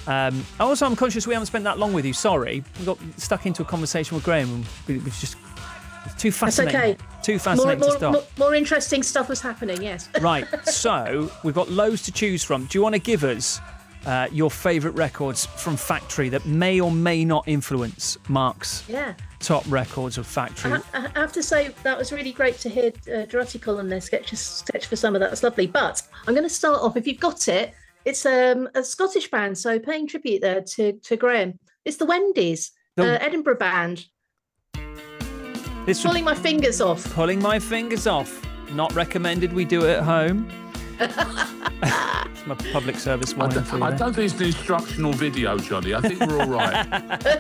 Also, I'm conscious we haven't spent that long with you. Sorry. We got stuck into a conversation with Graham. It was just too fascinating. That's okay. Too fascinating to stop. More interesting stuff was happening, yes. Right. So we've got loads to choose from. Do you want to give us your favourite records from Factory that may or may not influence Mark's top records of Factory? I have to say, that was really great to hear Dorothy and their sketch for summer. That was lovely. But I'm going to start off, if you've got it, it's a Scottish band, so paying tribute there to Graham. It's the Wendy's, Edinburgh band. Pulling my fingers off. Pulling my fingers off. Not recommended we do it at home. It's my public service warning for you. I don't think it's an instructional video, Johnny. I think we're all right.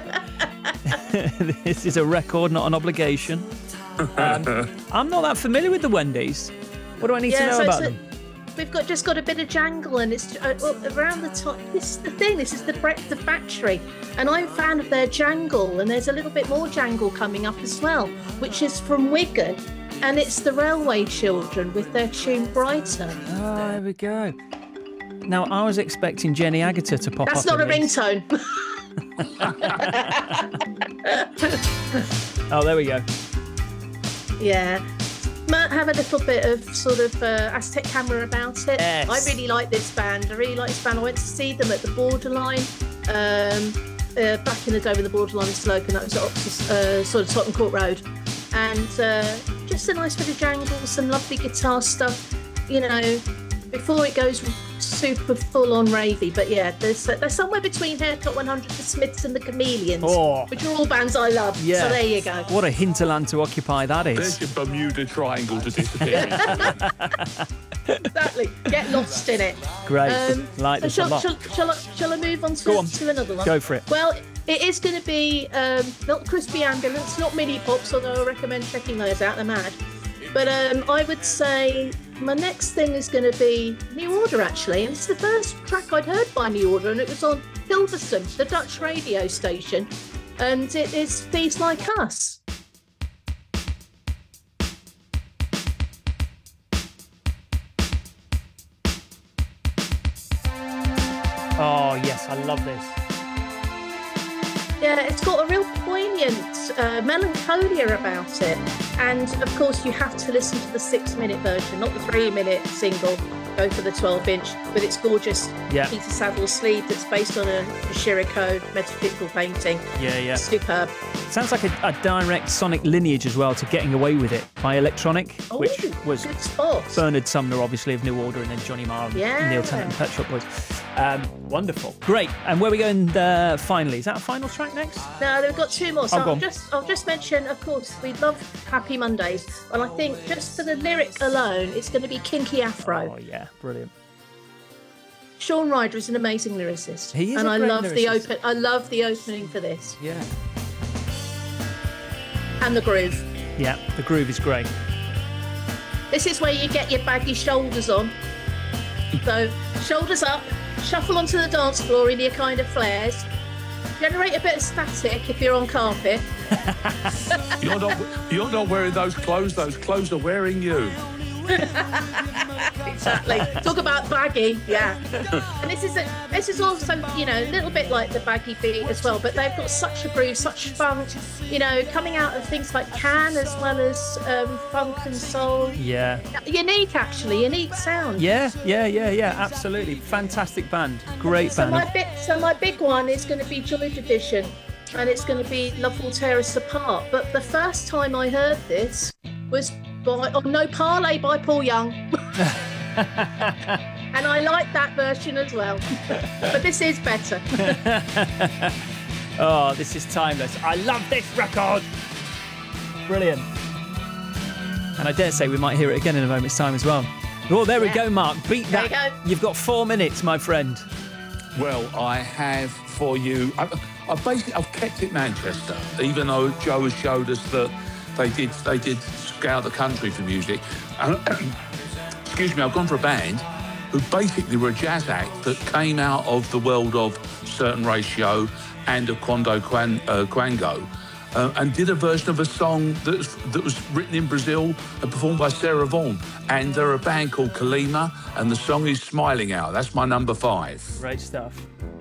This is a record, not an obligation. I'm not that familiar with the Wendy's. What do I need to know about them? We've just got a bit of jangle, and it's around the top. This is the thing. This is the breadth of Factory, and I'm a fan of their jangle. And there's a little bit more jangle coming up as well, which is from Wigan, and it's the Railway Children with their tune Brighter. Oh, there we go. Now, I was expecting Jenny Agutter to pop up. That's not a ringtone. Oh, there we go. Yeah. Might have a little bit of sort of Aztec Camera about it. Yes. I really like this band. I went to see them at the Borderline back in the day when the Borderline was still open. That was sort of Tottenham Court Road. And just a nice bit of jangle, some lovely guitar stuff, before it goes super full-on ravey. But yeah, there's somewhere between Haircut 100, the Smiths and the Chameleons, which are all bands I love. Yeah. So there you go. What a hinterland to occupy that is. There's your Bermuda Triangle to disappear. Exactly. Get lost in it. Great. Like this a lot. Shall I move on to another one? Go for it. Well, it is going to be not Crispy Ambulance, not Mini Pops, although I recommend checking those out. They're mad. But I would say my next thing is going to be New Order, actually. And it's the first track I'd heard by New Order, and it was on Hilversum, the Dutch radio station. And it is Thieves Like Us. Oh, yes, I love this. Yeah, it's got a real poignant melancholia about it. And, of course, you have to listen to the 6-minute version, not the 3-minute single. Go for the 12-inch with its gorgeous Peter Saville sleeve that's based on a Chirico metaphysical painting. Yeah. Superb. Sounds like a direct sonic lineage as well to Getting Away With It by Electronic, which was Bernard Sumner, obviously, of New Order, and then Johnny Marr and Neil Tennant and Pet Shop Boys. Wonderful. Great. And where are we going finally? Is that a final track next? No, we've got two more. So I'll just mention, of course, we love Happy Mondays. And I think just for the lyric alone, it's going to be Kinky Afro. Oh, yeah. Brilliant. Shaun Ryder is an amazing lyricist. He is and a I great love lyricist. I love the opening for this. Yeah. And the groove. Yeah, the groove is great. This is where you get your baggy shoulders on. So, shoulders up, shuffle onto the dance floor in your kind of flares. Generate a bit of static if you're on carpet. You're not wearing those clothes are wearing you. Exactly. Talk about baggy, yeah. And this is also, a little bit like the baggy beat as well, but they've got such a groove, such funk, coming out of things like Can as well as funk and soul. Yeah. Unique sound. Yeah, absolutely. Fantastic band. Great band. So my big one is going to be Joy Division, and it's going to be Love Will Tear Us Apart. But the first time I heard this was No Parley by Paul Young. And I like that version as well. But this is better. Oh, this is timeless. I love this record. Brilliant. And I dare say we might hear it again in a moment's time as well. Oh, there we go, Mark. Beat that. There you go. You've got 4 minutes, my friend. Well, I have for you. I've kept it Manchester, even though Joe has showed us that they did scout the country for music. Excuse me, I've gone for a band who basically were a jazz act that came out of the world of Certain Ratio and of Quando Quango, and did a version of a song that was written in Brazil and performed by Sarah Vaughan. And they're a band called Kalima, and the song is Smiling Out. That's my number 5. Great stuff.